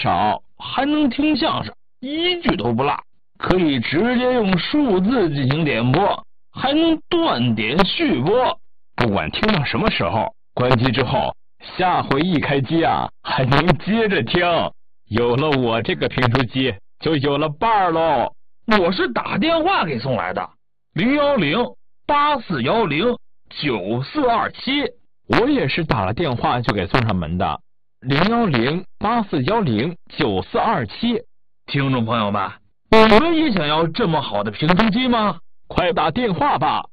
少，还能听相声，一句都不落，可以直接用数字进行点播，还能断点续播，不管听到什么时候，关机之后，下回一开机啊，还能接着听。有了我这个评书机，就有了伴儿喽。我是打电话给送来的，010-8410-9427。我也是打了电话就给送上门的，010-8410-9427。听众朋友们，你们也想要这么好的评书机吗？快打电话吧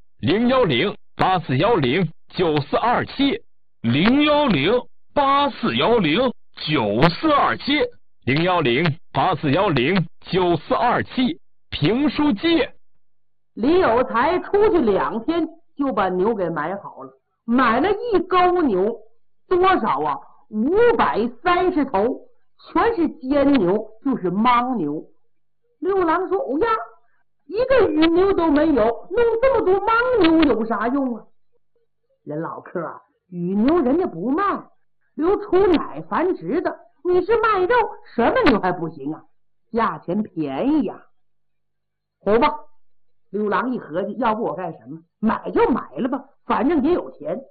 ，010-8410-9427。010-8410-9427。010-8410-9427。评书机。 李有才出去2天就把牛给买好了，买了一沟牛，多少啊？530头，全是尖牛，就是莽牛。六郎说：“哦呀，一个雨牛都没有，弄这么多莽牛有啥用啊？”人老客啊，雨牛人家不卖，留出奶繁殖的。你是卖肉，什么牛还不行啊？价钱便宜呀。好吧，六郎一合计，要不我干什么？买就买了吧，反正也有钱。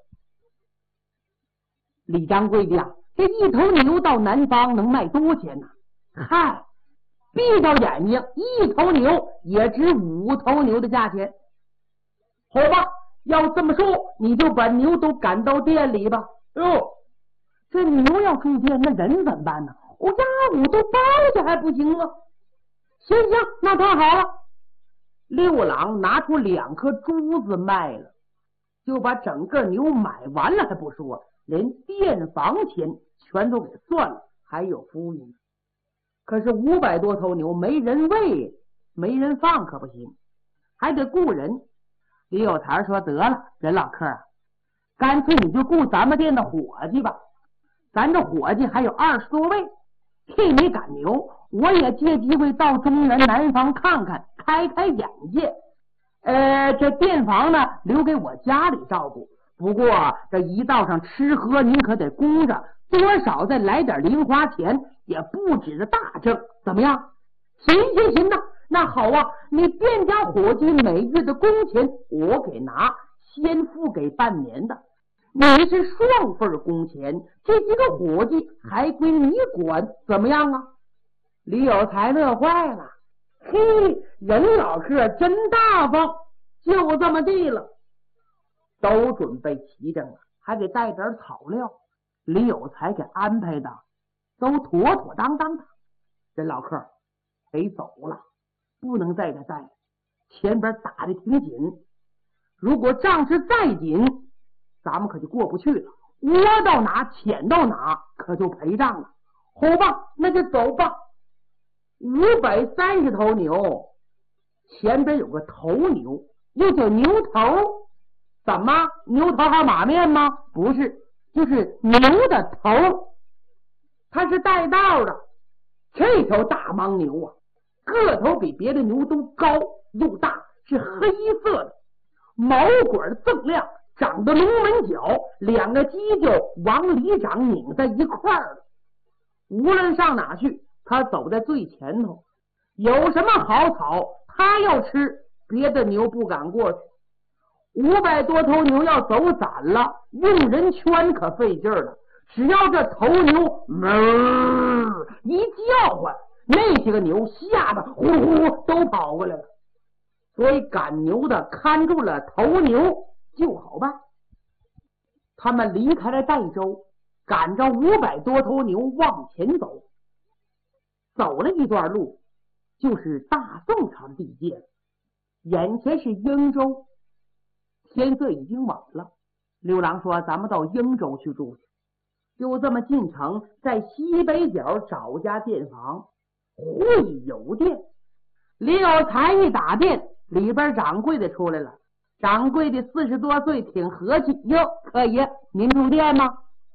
李掌柜的呀，这一头牛到南方能卖多少钱呢？嗨，闭着眼睛，一头牛也值5头牛的价钱。好吧，要这么说，你就把牛都赶到店里吧。哟，这牛要住店，那人怎么办呢？我呀，我都包去还不行吗？行，那太好了。六郎拿出2颗珠子卖了，就把整个牛买完了还不说，连店房钱全都给算了，还有服务员。可是500多头牛没人喂，没人放可不行，还得雇人。李有才说：“得了，任老客啊，干脆你就雇咱们店的伙计吧。咱这伙计还有20多位，替你赶牛，我也借机会到中原南方看看，开开眼界。这店房呢，留给我家里照顾。不过这一道上吃喝您可得供着，多少再来点零花钱，也不止大挣，怎么样？”“行呐，那好啊，你店家伙计每月的工钱我给拿，先付给半年的。你是双份工钱，这几个伙计还归你管，怎么样啊？”李有才乐坏了，嘿，任老客真大方，就这么地了。都准备齐整了，还得带点草料，李有才给安排的都妥妥当当的。任老客得走了，不能在这待，前边打得挺紧，如果仗势再紧，咱们可就过不去了，窝到哪潜到哪，可就赔账了。好吧，那就走吧。530头牛，前边有个头牛，又叫牛头。怎么，牛头还马面吗？不是，就是牛的头，它是带道的。这条大莽牛啊，个头比别的牛都高又大，是黑色的，毛管锃亮，长得龙门角，2个犄角往里长，拧在一块儿了。无论上哪去，他走在最前头，有什么好草他要吃，别的牛不敢过去。500多头牛要走散了，用人圈可费劲了，只要这头牛一叫唤，那些个牛吓得呼呼都跑过来了。所以赶牛的看住了头牛就好办。他们离开了代州，赶着500多头牛往前走。走了一段路，就是大宋朝的地界了，眼前是英州。天色已经晚了，刘郎说：“咱们到英州去住去。”就这么进城，在西北角找家店房，会有店。李有才一打店，里边掌柜的出来了。掌柜的40多岁，挺和气。哟，客爷，您住店吗？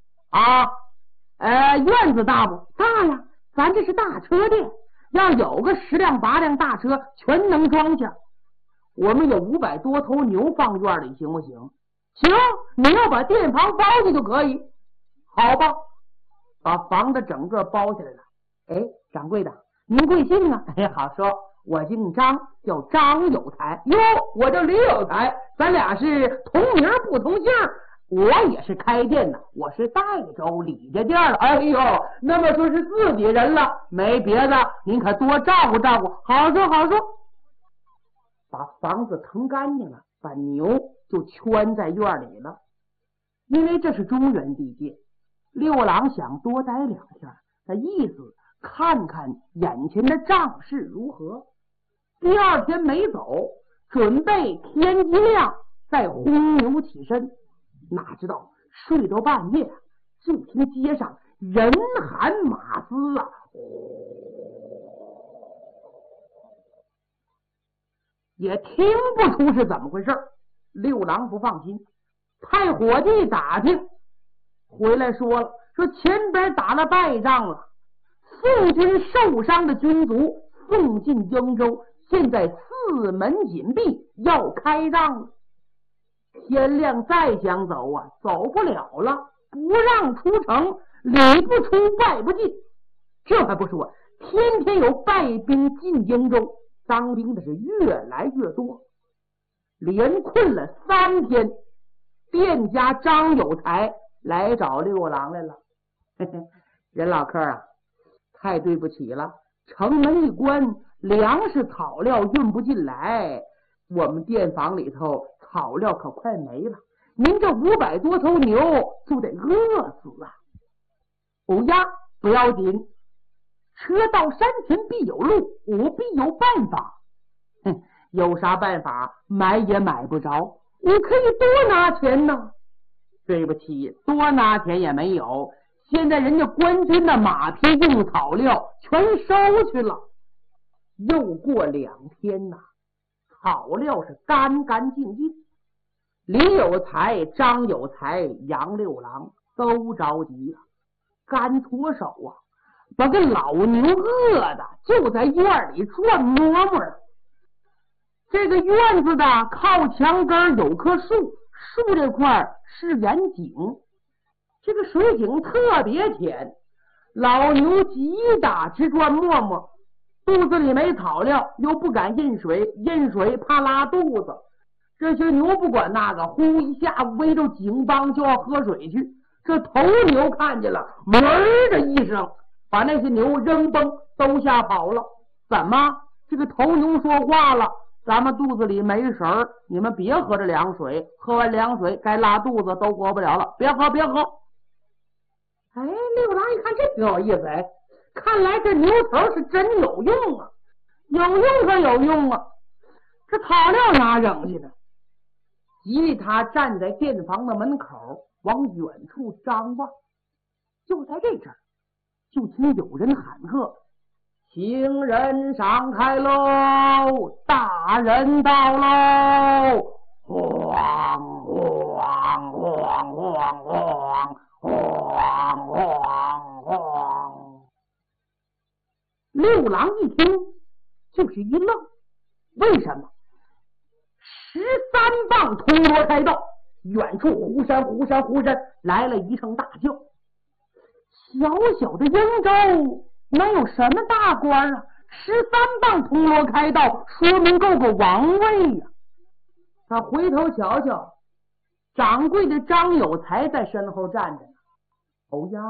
院子大不大呀？咱这是大车店，要有个10辆8辆大车，全能装下。我们有500多头牛放院里，行不行？行，你要把店房包下就可以。好吧，把房子整个包下来了。 哎，掌柜的，您贵姓啊？哎，好说，我姓张，叫张有才。哟，我叫李有才，咱俩是同名不同姓。我也是开店的，我是代州李家店的。哎呦，那么说是自己人了，没别的，您可多照顾照顾。好说好说。把房子腾干净了，把牛就圈在院里了。因为这是中原地界，六郎想多待2天，那意思看看眼前的仗势如何。第2天没走，准备天一亮再轰牛起身。哪知道睡到半夜，就听街上人喊马嘶啊，也听不出是怎么回事。六郎不放心，派伙计打听，回来说了，说前边打了败仗了，宋军受伤的军卒送进英州，现在4门紧闭，要开让了。天亮再想走啊，走不了了，不让出城，里不出外不进。这还不说，天天有败兵进英州，当兵的是越来越多。连困了3天，店家张有才来找六郎来了。嘿嘿，任老客啊，太对不起了，城门一关，粮食草料运不进来，我们店房里头草料可快没了，您这500多头牛就得饿死啊！哦呀，不要紧，车到山前必有路，我必有办法。哼，有啥办法？买也买不着，你可以多拿钱呢。对不起，多拿钱也没有，现在人家官军的马匹用草料全收去了。又过2天呐，草料是干干净净。李有才、张有才、杨六郎都着急了，干脱手啊，把个老牛饿的就在院里转摸摸。这个院子的靠墙根有棵树，树这块是眼井，这个水井特别浅，老牛急打直转摸摸，肚子里没草料，又不敢饮水，饮水怕拉肚子。这些牛不管那个，呼一下围着井帮就要喝水去。这头牛看见了，门的一声，把那些牛扔崩都吓跑了。怎么？这个头牛说话了，咱们肚子里没食儿，你们别喝这凉水，喝完凉水该拉肚子都活不了了，别喝别喝。哎，六郎一看这挺有意思，哎，看来这牛头是真有用啊，有用可有用啊，这草料哪扔去呢？吉利他站在店房的门口，往远处张望。就在这阵儿，就听有人喊喝：“行人闪开喽！大人到喽！”晃晃晃晃晃晃晃晃。六郎一听就是一愣，为什么？13棒铜锣开道，远处呼山呼山呼山来了一声大叫。小小的英州能有什么大官啊？13棒铜锣开道，说明够个王位呀！他回头瞧瞧，掌柜的张有才在身后站着呢。哦呀，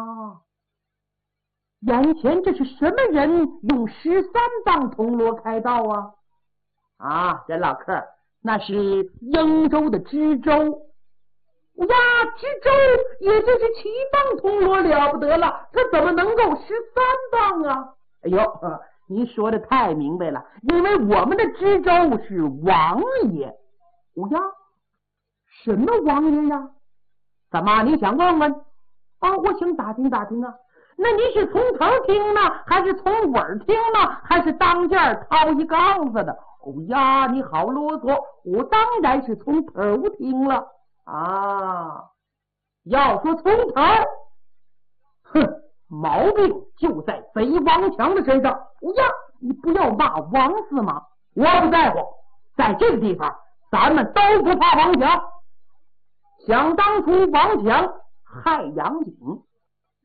眼前这是什么人用13棒铜锣开道啊？啊，任老客，那是英州的知州呀，知州也就是7棒铜锣了不得了，他怎么能够13棒啊？哎呦，您说的太明白了，因为我们的知州是王爷。呀，什么王爷呀？怎么你想问问啊？我请打听打听啊。那你是从头听呢，还是从尾听呢，还是当间掏一杠子的？哦呀，你好啰嗦，我当然是从头听了啊。要说从头，哼，毛病就在贼王强的身上。哦呀，你不要骂王司马，我不在乎，在这个地方咱们都不怕王强。想当初王强害杨景，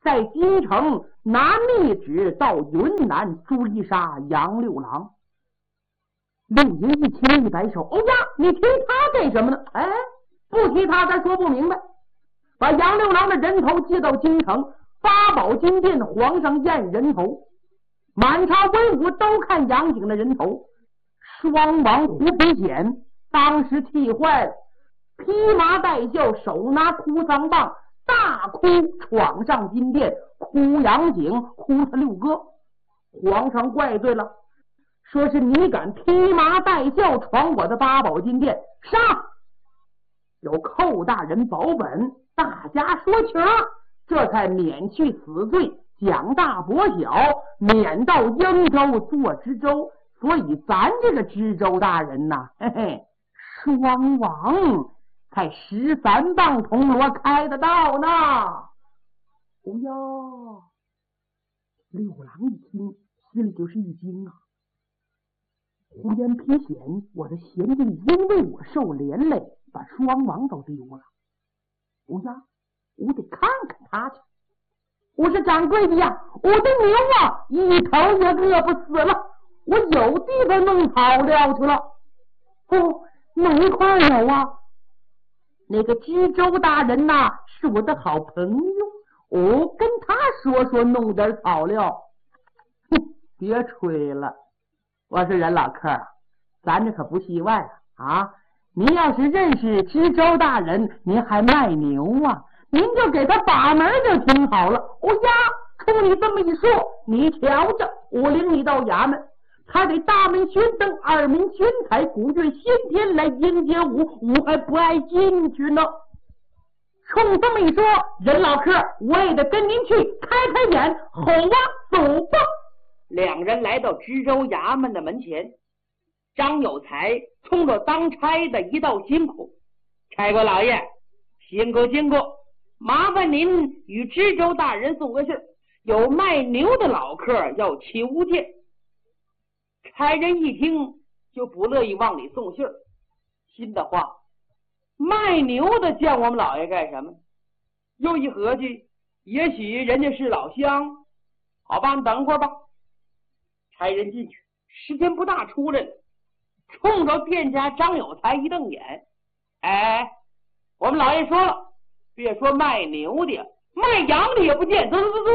在京城拿密旨到云南追杀杨六郎。陆营一听一摆手，欧呀，你提他干什么呢？哎，不提他咱说不明白。把杨六郎的人头接到京城八宝金殿，皇上验人头，满朝文武都看杨景的人头。双王胡培显当时气坏了，披麻戴孝，手拿哭丧棒，大哭闯上金殿，哭杨景，哭他六哥。皇上怪罪了，说是你敢披麻戴孝闯我的八宝金殿，杀！有寇大人保本，大家说情，这才免去死罪，奖大伯小，免到英州做知州。所以咱这个知州大人呐，嘿嘿，双王才13磅铜锣开得到呢。哦哟，六郎一听，心里就是一惊啊！胡言披险，我的贤弟因为我受连累，把双王都丢了。哦呀，我得看看他去。我是掌柜的呀，我的牛啊，一头也饿不死了，我有地方弄草料去了。哦，哪一块有啊？那个知州大人呐，是我的好朋友，我跟他说说，弄点草料。哼，别吹了，我说任老客，咱这可不戏外啊！您要是认识知州大人，您还卖牛啊？您就给他把门就挺好了。哦呀，冲你这么一说，你瞧着，我领你到衙门，还得大门宣灯，二门宣彩，鼓乐先天来迎接我还不爱进去呢。冲这么一说，任老客，我也得跟您去开开眼。好啊，走吧。两人来到知州衙门的门前，张有才冲着当差的一道辛苦：差官老爷，辛苦辛苦，麻烦您与知州大人送个信，有卖牛的老客要求见。差人一听就不乐意往里送信，心的话，卖牛的见我们老爷干什么？又一合计，也许人家是老乡，好吧，你等会儿吧。差人进去，时间不大出来了，冲着店家张有才一瞪眼：哎，我们老爷说了，别说卖牛的，卖羊的也不见，走走走走。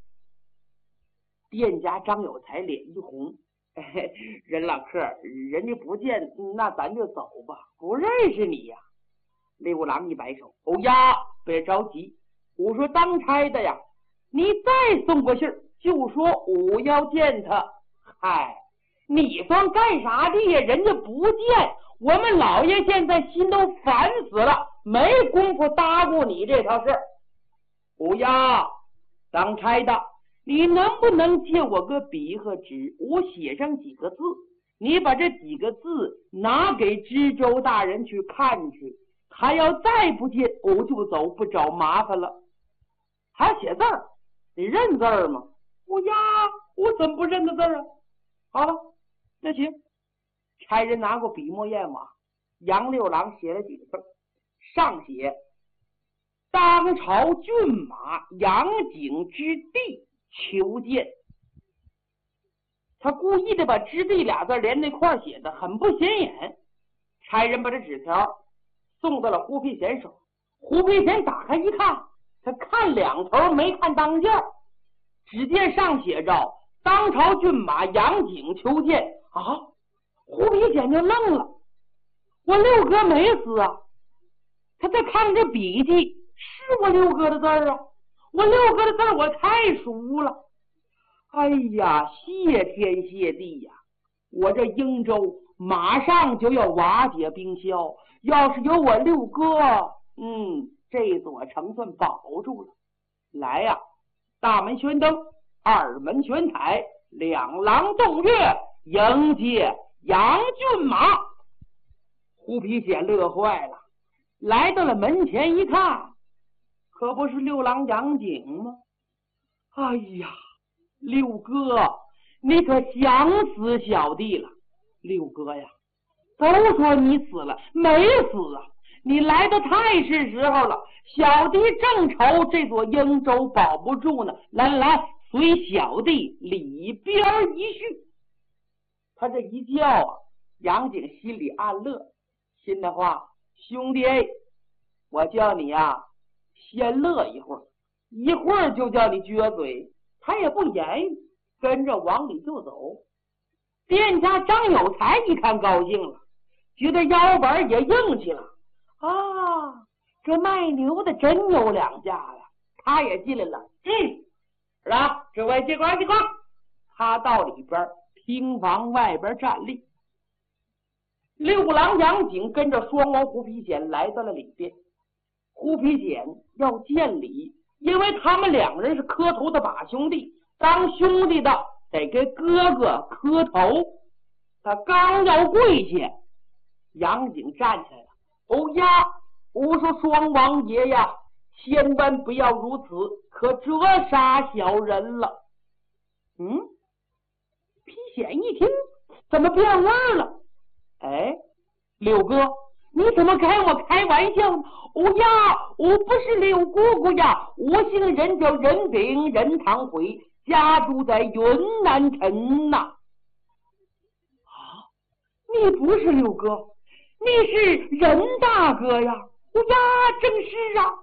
店家张有才脸一红：任老客，人家不见，那咱就走吧，不认识你呀。六郎一摆手：哦呀，别着急，我说当差的呀，你再送过信就说我要见他。嗨，你算干啥的呀？人家不见，我们老爷现在心都烦死了，没工夫搭过你这套事。不要，当差的，你能不能借我个笔和纸，我写上几个字，你把这几个字拿给知州大人去看去，他要再不见，我就走，不找麻烦了。还写字儿，你认字儿吗？我呀，我怎么不认得字儿啊？好了，那行。差人拿过笔墨砚瓦，杨六郎写了几个字，上写当朝骏马杨景之地求见。他故意的把之地俩字连那块写的很不显眼。差人把这纸条送到了胡皮贤手，胡皮贤打开一看，他看两头没看当间，只见上写着当朝骏马杨景求见啊！胡皮贤就愣了，我六哥没死啊！他再看这笔记，是我六哥的字啊！我六哥的字我太熟了。哎呀，谢天谢地呀！我这英州马上就要瓦解冰消，要是有我六哥，这座城算保住了。来呀，大门宣灯，二门宣彩，两郎动乐，迎接杨骏马。胡皮贤乐坏了，来到了门前一看，可不是六郎杨景吗？哎呀，六哥，你可想死小弟了。六哥呀，都说你死了，没死啊！ 你来的太是时候了，小弟正愁这座英州保不住呢。来，随小弟里边一叙。他这一叫啊，杨景心里暗乐，心的话，兄弟，我叫你啊，先乐一会儿，一会儿就叫你撅嘴。他也不言语，跟着往里就走。店家张有才一看高兴了，觉得腰板也硬气了啊，这卖牛的真有两家了。他也进来了，是啊，这位接官。他到里边厅房外边站立。六郎杨景跟着双王胡皮显来到了里边。胡皮显要见礼，因为他们两人是磕头的把兄弟，当兄弟的得给哥哥磕头。他刚要跪下，杨景站起来了。哦呀，我说双王爷呀，千万不要如此，可折杀小人了。皮显一听，怎么变味了？哎，柳哥，你怎么跟我开玩笑呢？哦呀，我不是柳姑姑呀，我姓任，叫任炳，任堂辉，家住在云南城呐。你不是柳哥，你是任大哥呀。哦呀，正是啊。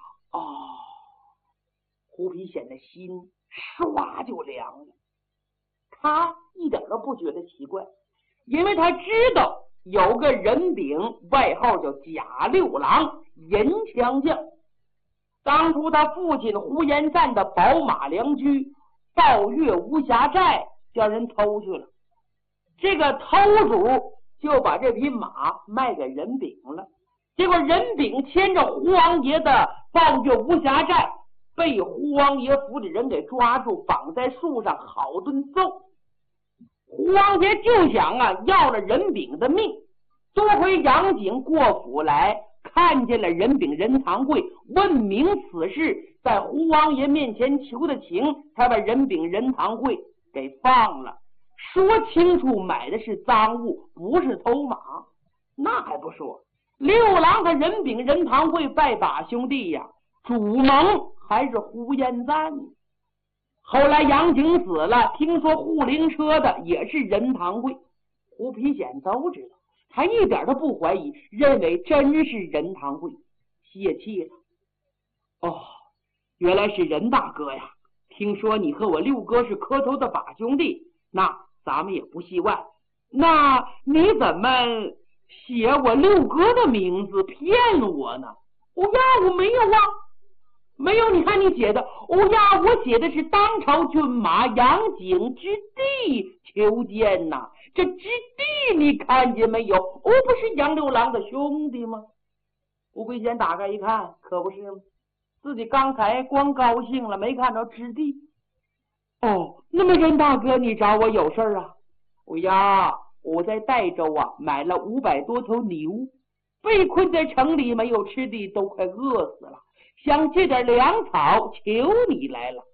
胡皮显的心唰就凉了。他一点都不觉得奇怪，因为他知道有个任炳，外号叫贾六郎，银枪将。当初他父亲呼延赞的宝马良驹盗越无暇寨，叫人偷去了。这个偷主就把这匹马卖给任炳了。结果任炳牵着胡王爷的盗越无暇寨，被胡王爷府里人给抓住，绑在树上好顿揍。胡王爷就想啊，要了任炳的命。多回杨景过府来，看见了任炳任堂贵，问明此事，在胡王爷面前求的情，才把任炳任堂贵给放了。说清楚买的是赃物，不是偷马。那还不说，六郎和任炳任堂贵拜把兄弟呀，主盟还是呼延赞。后来杨景死了，听说护灵车的也是任堂贵，胡皮显都知道，他一点都不怀疑，认为真是任堂贵，泄气了。原来是任大哥呀，听说你和我六哥是磕头的把兄弟，那咱们也不戏外。那你怎么写我六哥的名字骗我呢？我没有啊。没有，你看你写的。我写的是当朝骏马杨景之弟求见呐。这之弟你看见没有？不是杨六郎的兄弟吗？胡皮显打开一看，可不是吗？自己刚才光高兴了，没看着之弟。那么任大哥，你找我有事啊？我在代州啊买了500多头牛，被困在城里，没有吃的，都快饿死了，想借点粮草，求你来了。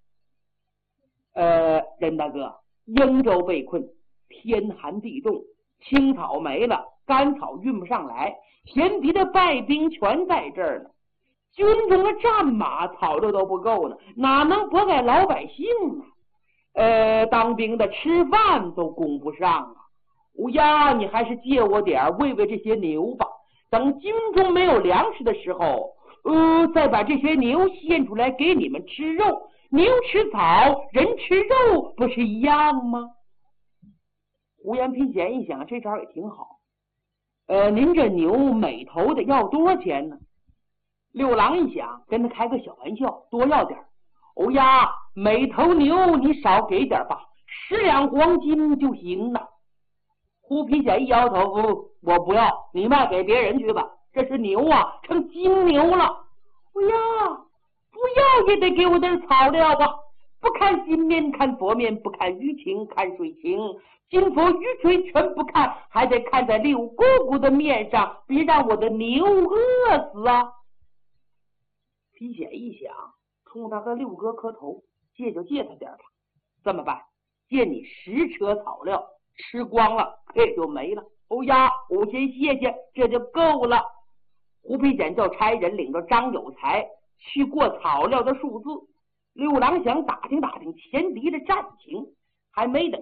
任大哥，英州被困，天寒地冻，青草没了，干草运不上来，前敌的败兵全在这儿呢。军中的战马草料都不够呢，哪能拨给老百姓呢？当兵的吃饭都供不上啊。你还是借我点喂喂这些牛吧，等军中没有粮食的时候，再把这些牛献出来给你们吃肉。牛吃草，人吃肉，不是一样吗？胡延皮显一想，这招也挺好。您这牛每头的要多少钱呢？六郎一想，跟他开个小玩笑，多要点。每头牛你少给点吧，10两黄金就行了。胡皮显一摇头，我不要，你卖给别人去吧。这是牛啊，成金牛了。不要也得给我点草料吧。不看金面看佛面，不看鱼情看水情，金佛鱼锤全不看，还得看在六姑姑的面上，别让我的牛饿死啊。皮显一想，冲他和六哥磕头，借就借他点吧。这么办，借你10车草料，吃光了可也就没了。我先谢谢，这就够了。 胡皮简叫差人领着张有才去过草料的数字。刘郎想打听打听前敌的战情，还没等